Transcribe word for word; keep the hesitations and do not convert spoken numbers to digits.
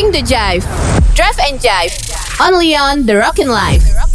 Bring the jive. Drive and jive. Only on The Rockin' Life.